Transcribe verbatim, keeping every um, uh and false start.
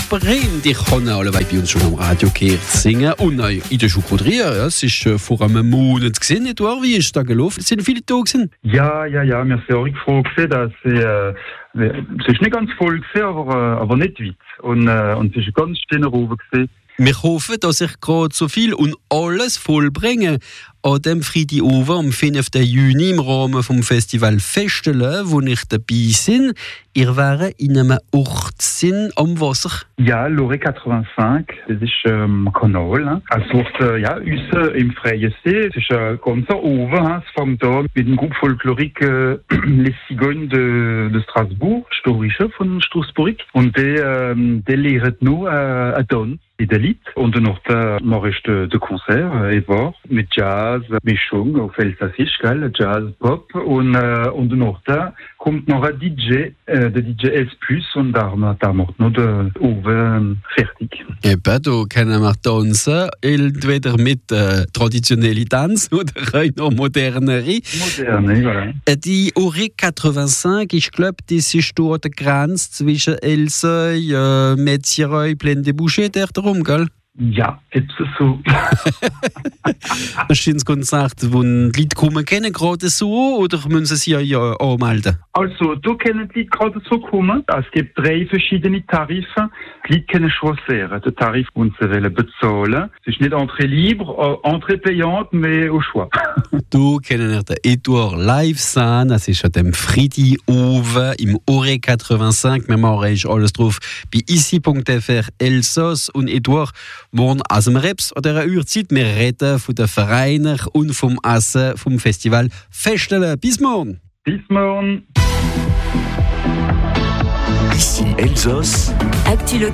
Bremen, die können alle bei uns schon am Radio gehört singen. Und äh, in der Schokolaterie, ja, es ist äh, vor einem Monat gesehen, nicht wahr? Wie ist da gelaufen? Sind viele da gewesen? Ja, ja, ja, wir sind auch froh gesehen, dass sie, äh, es ist nicht ganz voll gesehen, aber, äh, aber nicht weit. Und, äh, und es ist ein ganz schöner Ruhe gesehen. Wir hoffen, dass ich gerade so viel und alles vollbringe an dem Freitagabend am fünften Juni im Rahmen vom Festival Festele, wo ich dabei bin. Ihr wäre in einem Ort sind am Wasser. Ja, l'Orée quatre-vingt-cinq, das ist ähm, ein Kanal. Hein. Also äh, ja, uns im Freien See, es ist äh, ganz oben. Hein. Es fängt an mit dem Groupe Folklorique äh, Les Cigognes de, de Strasbourg, Storische von Straßburg. Und die, ähm, die lehren nur äh, ein Tanz. Et de Lied. Und dann mache ich de, de Konzert, äh, mit Jazz, Mischung auf Elsassisch, gell, Jazz, Pop. Und, äh, und dann kommt noch ein D J, äh, der D J S plus, und da, da macht noch der Oven fertig. Eben, da können wir tanzen, entweder mit äh, traditionellen Tanz oder noch modernere. Moderne, voilà. Äh, die Orée quatre-vingt-cinq, ich glaube, das ist da an der Grenze zwischen Elsass, äh, Metzgereuil, Plaine-des-Bouchers, der darum, gell? Ja, jetzt so. Das ist ein Konzert, wo die Leute kommen, kennen gerade so, oder müssen sie sich ja anmelden? Also, du kennst die Leute gerade so kommen. Es gibt drei verschiedene Tarife. Die Leute können choisir. Der Tarif, den sie wollen bezahlen. Es ist nicht Entrée libre, Entrée payante, mais au choix. Du kennst den Edouard live sein. Es ist an dem Freitagabend im Orée quatre-vingt-cinq. Wir machen alles drauf bei ici punkt f r Elsass. Und Edouard, morgen aus dem Reps an dieser Uhrzeit. Wir reden von den Vereinen und vom Essen vom Festival Festele. Bis morgen! Bis morgen! Ici Elsass.